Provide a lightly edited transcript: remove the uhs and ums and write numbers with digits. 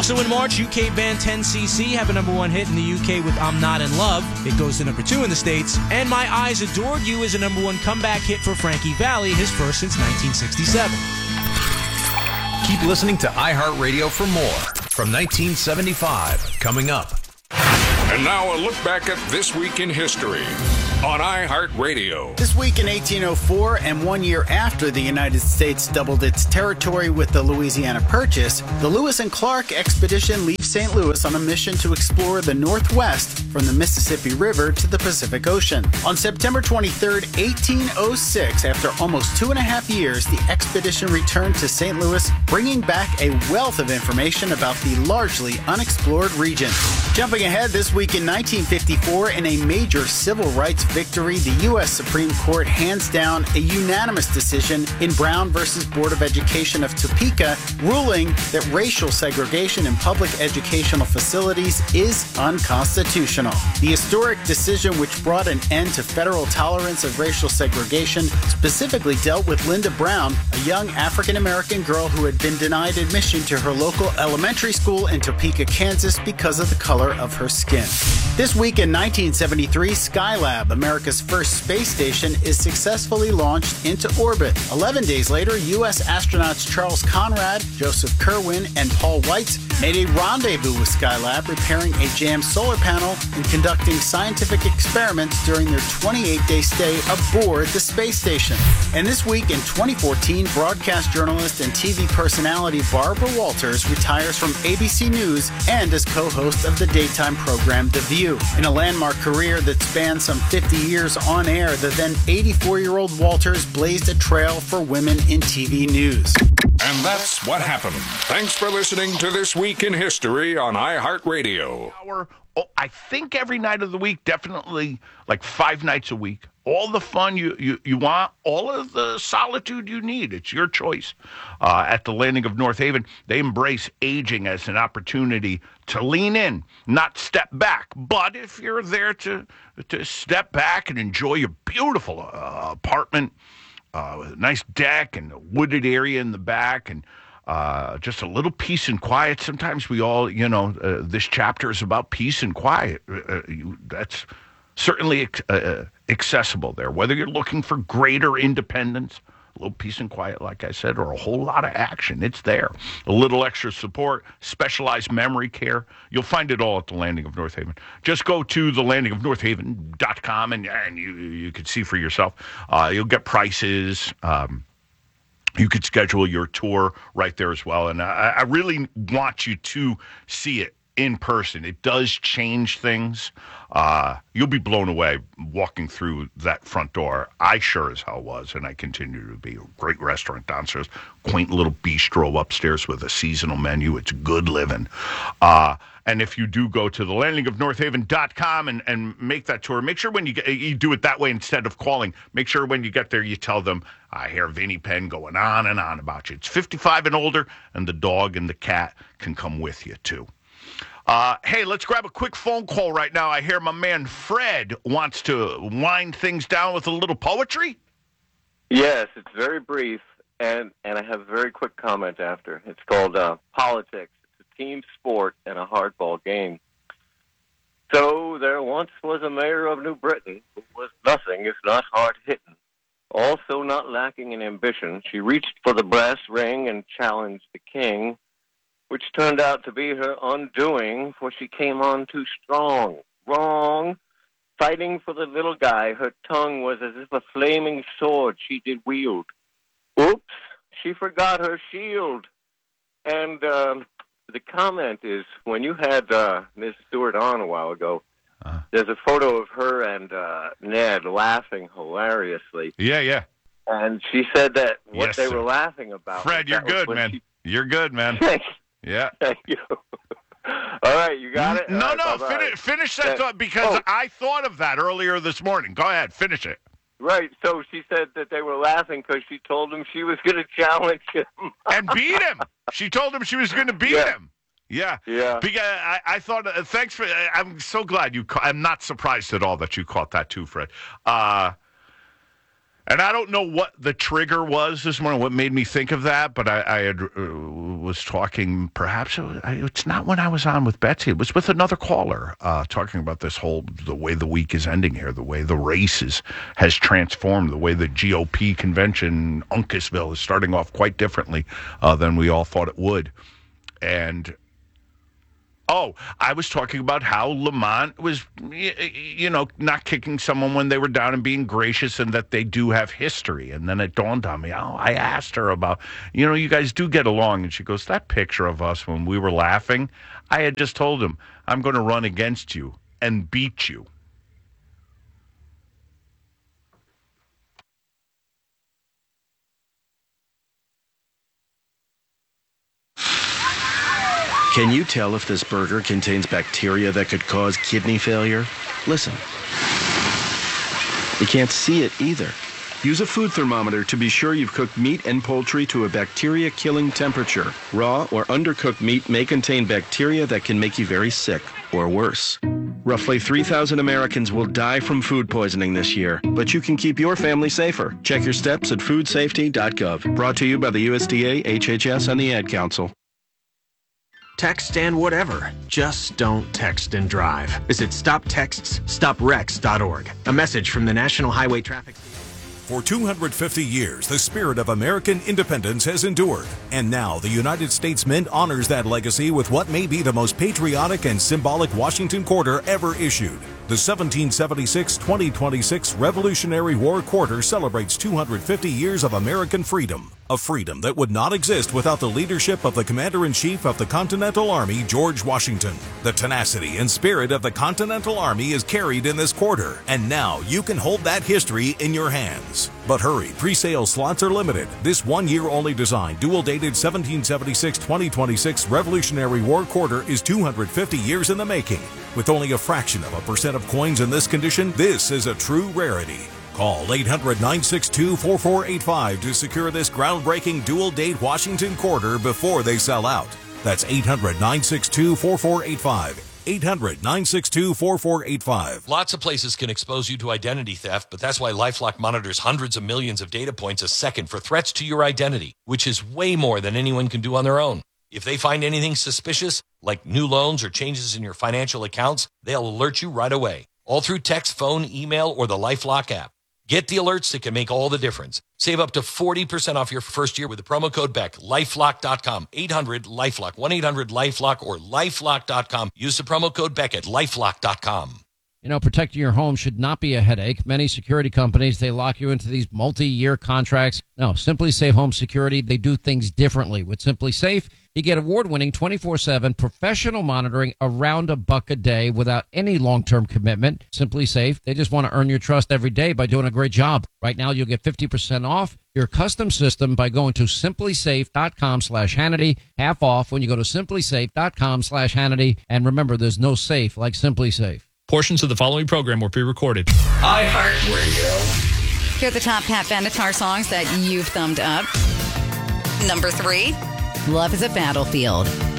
Also in March, UK band 10cc have a number one hit in the UK with I'm Not in Love. It goes to number 2 in the States. And My Eyes Adored You is a number one comeback hit for Frankie Valli, his first since 1967. Keep listening to iHeartRadio for more from 1975. Coming up. And now a look back at This Week in History on iHeartRadio. This week in 1804, and 1 year after the United States doubled its territory with the Louisiana Purchase, the Lewis and Clark expedition leaves St. Louis on a mission to explore the Northwest from the Mississippi River to the Pacific Ocean. On September 23, 1806, after almost 2.5 years, the expedition returned to St. Louis, bringing back a wealth of information about the largely unexplored region. Jumping ahead, this week in 1954, in a major civil rights victory, the U.S. Supreme Court hands down a unanimous decision in Brown versus Board of Education of Topeka, ruling that racial segregation in public educational facilities is unconstitutional. The historic decision, which brought an end to federal tolerance of racial segregation, specifically dealt with Linda Brown, a young African-American girl who had been denied admission to her local elementary school in Topeka, Kansas because of the color of her skin. This week in 1973, Skylab, America's first space station, is successfully launched into orbit. 11 days later, U.S. astronauts Charles Conrad, Joseph Kerwin, and Paul Weitz made a rendezvous with Skylab, repairing a jammed solar panel and conducting scientific experiments during their 28-day stay aboard the space station. And this week in 2014, broadcast journalist and TV personality Barbara Walters retires from ABC News and as co-host of the daytime program The View. In a landmark career that spanned some 50 years on air, the then 84-year-old Walters blazed a trail for women in TV news. And that's what happened. Thanks for listening to This Week in History on iHeartRadio. I think every night of the week, definitely like 5 nights a week. All the fun you want, all of the solitude you need. It's your choice. At the Landing of North Haven, they embrace aging as an opportunity to lean in, not step back. But if you're there to step back and enjoy your beautiful apartment, with a nice deck and a wooded area in the back, and just a little peace and quiet. Sometimes we all, this chapter is about peace and quiet. That's certainly accessible there. Whether you're looking for greater independence, a little peace and quiet, like I said, or a whole lot of action, it's there. A little extra support, specialized memory care. You'll find it all at the Landing of North Haven. Just go to thelandingofnorthaven.com and you can see for yourself. You'll get prices. You could schedule your tour right there as well. And I really want you to see it in person. It does change things. You'll be blown away walking through that front door. I sure as hell was, and I continue to be. A great restaurant downstairs, quaint little bistro upstairs with a seasonal menu. It's good living. And if you do go to the landingofnorthaven.com and make that tour, make sure when you do it that way instead of calling, make sure when you get there you tell them, I hear Vinnie Penn going on and on about you. It's 55 and older, and the dog and the cat can come with you too. Hey, let's grab a quick phone call right now. I hear my man Fred wants to wind things down with a little poetry. Yes, it's very brief, and I have a very quick comment after. It's called Politics. It's a team sport and a hardball game. So there once was a mayor of New Britain who was nothing if not hard-hitting. Also not lacking in ambition, she reached for the brass ring and challenged the king, which turned out to be her undoing, for she came on too strong. Wrong. Fighting for the little guy, her tongue was as if a flaming sword she did wield. Oops, she forgot her shield. And the comment is, when you had Ms. Stewart on a while ago, there's a photo of her and Ned laughing hilariously. Yeah. And she said that what Yes, they sir. were laughing about. Fred, you're good, man. You're good, man. Yeah. Thank you. All right, you got it? No, All right, finish that thought, because I thought of that earlier this morning. Go ahead, finish it. Right, so she said that they were laughing because she told him she was going to challenge him. And beat him. She told him she was going to beat him. Yeah. Because I thought, thanks for, I'm so glad I'm not surprised at all that you caught that too, Fred. And I don't know what the trigger was this morning, what made me think of that, but I was talking, perhaps it's not when I was on with Betsy, it was with another caller, talking about the way the week is ending here, the way the race has transformed, the way the GOP convention in Uncasville is starting off quite differently than we all thought it would. And I was talking about how Lamont was, not kicking someone when they were down and being gracious, and that they do have history. And then it dawned on me, I asked her about, you guys do get along. And she goes, that picture of us when we were laughing, I had just told him, I'm going to run against you and beat you. Can you tell if this burger contains bacteria that could cause kidney failure? Listen. You can't see it either. Use a food thermometer to be sure you've cooked meat and poultry to a bacteria-killing temperature. Raw or undercooked meat may contain bacteria that can make you very sick, or worse. Roughly 3,000 Americans will die from food poisoning this year, but you can keep your family safer. Check your steps at foodsafety.gov. Brought to you by the USDA, HHS, and the Ad Council. Text and whatever. Just don't text and drive. Visit StopTextsStopWrecks.org. A message from the National Highway Traffic. For 250 years, the spirit of American independence has endured. And now the United States Mint honors that legacy with what may be the most patriotic and symbolic Washington Quarter ever issued. The 1776-2026 Revolutionary War Quarter celebrates 250 years of American freedom. A freedom that would not exist without the leadership of the Commander-in-Chief of the Continental Army, George Washington. The tenacity and spirit of the Continental Army is carried in this quarter, and now you can hold that history in your hands. But hurry, pre-sale slots are limited. This one-year-only design, dual-dated 1776-2026 Revolutionary War Quarter is 250 years in the making. With only a fraction of a percent of coins in this condition, this is a true rarity. Call 800-962-4485 to secure this groundbreaking dual-date Washington Quarter before they sell out. That's 800-962-4485. 800-962-4485. Lots of places can expose you to identity theft, but that's why LifeLock monitors hundreds of millions of data points a second for threats to your identity, which is way more than anyone can do on their own. If they find anything suspicious, like new loans or changes in your financial accounts, they'll alert you right away, all through text, phone, email, or the LifeLock app. Get the alerts that can make all the difference. Save up to 40% off your first year with the promo code BECK. LifeLock.com. 800-LifeLock. 1-800-LifeLock or LifeLock.com. Use the promo code BECK at LifeLock.com. Protecting your home should not be a headache. Many security companies, they lock you into these multi-year contracts. No, Simply Safe Home Security, they do things differently. With Simply Safe, you get award-winning 24/7 professional monitoring around $1 a day without any long-term commitment. Simply Safe, they just want to earn your trust every day by doing a great job. Right now, you'll get 50% off your custom system by going to simplysafe.com/Hannity. Half off when you go to simplysafe.com/Hannity. And remember, there's no safe like Simply Safe. Portions of the following program were pre-recorded. iHeartRadio. Here are the top Pat Benatar songs that you've thumbed up. Number 3, Love is a Battlefield.